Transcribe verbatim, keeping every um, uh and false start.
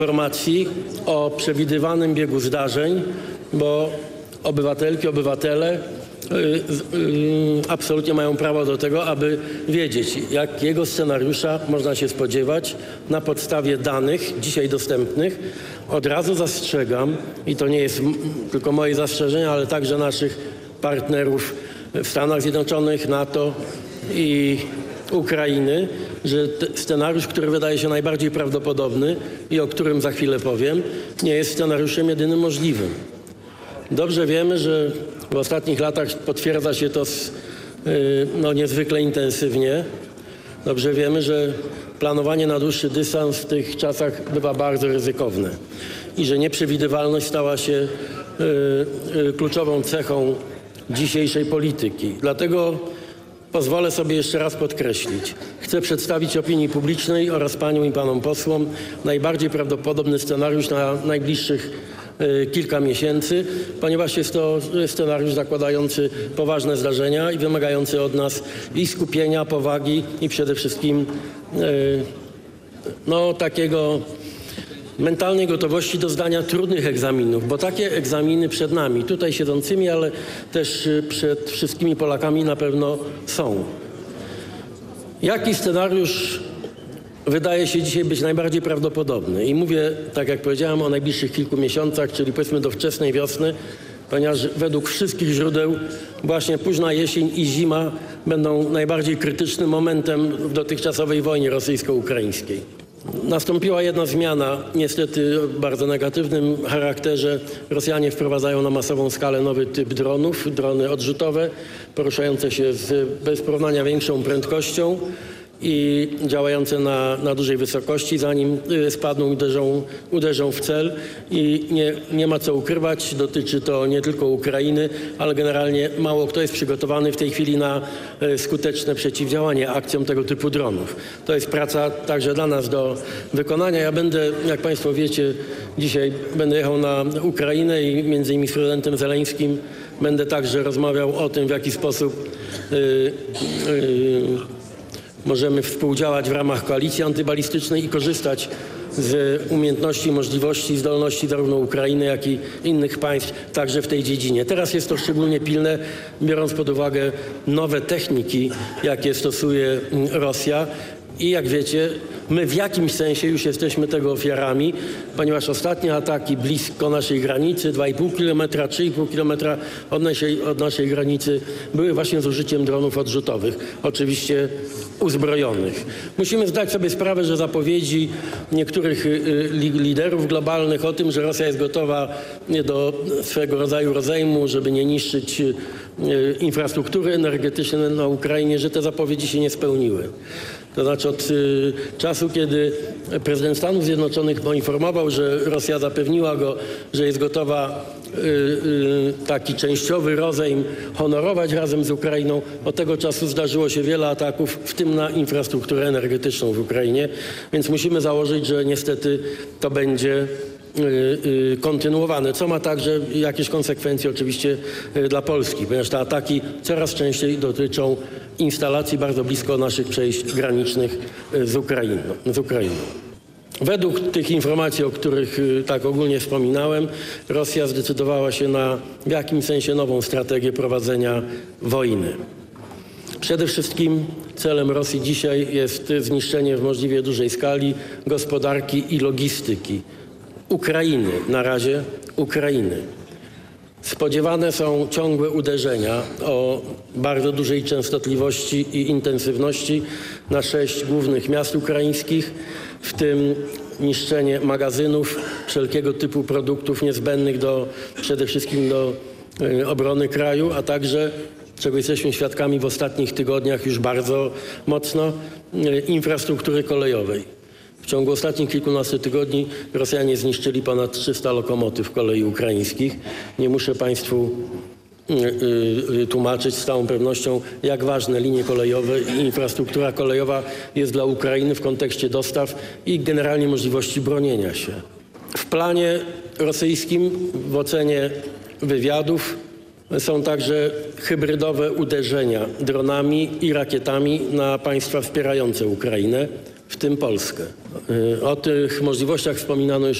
informacji o przewidywanym biegu zdarzeń, bo obywatelki, obywatele y, y, absolutnie mają prawo do tego, aby wiedzieć, jakiego scenariusza można się spodziewać na podstawie danych dzisiaj dostępnych. Od razu zastrzegam, i to nie jest tylko moje zastrzeżenie, ale także naszych partnerów w Stanach Zjednoczonych, NATO i Ukrainy, że scenariusz, który wydaje się najbardziej prawdopodobny i o którym za chwilę powiem, nie jest scenariuszem jedynym możliwym. Dobrze wiemy, że w ostatnich latach potwierdza się to z, no, niezwykle intensywnie. Dobrze wiemy, że planowanie na dłuższy dystans w tych czasach bywa bardzo ryzykowne i że nieprzewidywalność stała się y, y, kluczową cechą dzisiejszej polityki. Dlatego pozwolę sobie jeszcze raz podkreślić. Chcę przedstawić opinii publicznej oraz paniom i panom posłom najbardziej prawdopodobny scenariusz na najbliższych y, kilka miesięcy, ponieważ jest to scenariusz zakładający poważne zdarzenia i wymagający od nas i skupienia, powagi i przede wszystkim y, no, takiego mentalnej gotowości do zdania trudnych egzaminów, bo takie egzaminy przed nami, tutaj siedzącymi, ale też przed wszystkimi Polakami na pewno są. Jaki scenariusz wydaje się dzisiaj być najbardziej prawdopodobny? I mówię, tak jak powiedziałem, o najbliższych kilku miesiącach, czyli powiedzmy do wczesnej wiosny, ponieważ według wszystkich źródeł właśnie późna jesień i zima będą najbardziej krytycznym momentem w dotychczasowej wojnie rosyjsko-ukraińskiej. Nastąpiła jedna zmiana, niestety o bardzo negatywnym charakterze. Rosjanie wprowadzają na masową skalę nowy typ dronów, drony odrzutowe, poruszające się z bez porównania większą prędkością i działające na, na dużej wysokości, zanim spadną i uderzą, uderzą w cel. I nie, nie ma co ukrywać, dotyczy to nie tylko Ukrainy, ale generalnie mało kto jest przygotowany w tej chwili na skuteczne przeciwdziałanie akcjom tego typu dronów. To jest praca także dla nas do wykonania. Ja będę, jak państwo wiecie, dzisiaj będę jechał na Ukrainę i między innymi z prezydentem Zeleńskim będę także rozmawiał o tym, w jaki sposób yy, yy, możemy współdziałać w ramach koalicji antybalistycznej i korzystać z umiejętności, możliwości, zdolności zarówno Ukrainy, jak i innych państw także w tej dziedzinie. Teraz jest to szczególnie pilne, biorąc pod uwagę nowe techniki, jakie stosuje Rosja. I jak wiecie, my w jakimś sensie już jesteśmy tego ofiarami, ponieważ ostatnie ataki blisko naszej granicy, dwa i pół kilometra, trzy i pół kilometra od naszej, od naszej granicy, były właśnie z użyciem dronów odrzutowych, oczywiście uzbrojonych. Musimy zdać sobie sprawę, że zapowiedzi niektórych liderów globalnych o tym, że Rosja jest gotowa do swego rodzaju rozejmu, żeby nie niszczyć infrastruktury energetycznej na Ukrainie, że te zapowiedzi się nie spełniły. To znaczy od y, czasu, kiedy prezydent Stanów Zjednoczonych poinformował, że Rosja zapewniła go, że jest gotowa y, y, taki częściowy rozejm honorować razem z Ukrainą, od tego czasu zdarzyło się wiele ataków, w tym na infrastrukturę energetyczną w Ukrainie, więc musimy założyć, że niestety to będzie kontynuowane, co ma także jakieś konsekwencje oczywiście dla Polski, ponieważ te ataki coraz częściej dotyczą instalacji bardzo blisko naszych przejść granicznych z Ukrainą. Z Ukrainą. Według tych informacji, o których tak ogólnie wspominałem, Rosja zdecydowała się na w jakimś sensie nową strategię prowadzenia wojny. Przede wszystkim celem Rosji dzisiaj jest zniszczenie w możliwie dużej skali gospodarki i logistyki Ukrainy, na razie Ukrainy. Spodziewane są ciągłe uderzenia o bardzo dużej częstotliwości i intensywności na sześć głównych miast ukraińskich, w tym niszczenie magazynów, wszelkiego typu produktów niezbędnych do, przede wszystkim do y, obrony kraju, a także, czego jesteśmy świadkami w ostatnich tygodniach już bardzo mocno, y, infrastruktury kolejowej. W ciągu ostatnich kilkunastu tygodni Rosjanie zniszczyli ponad trzysta lokomotyw kolei ukraińskich. Nie muszę państwu y, y, tłumaczyć z całą pewnością, jak ważne linie kolejowe i infrastruktura kolejowa jest dla Ukrainy w kontekście dostaw i generalnie możliwości bronienia się. W planie rosyjskim, w ocenie wywiadów, są także hybrydowe uderzenia dronami i rakietami na państwa wspierające Ukrainę, w tym Polskę. Y, O tych możliwościach wspominano już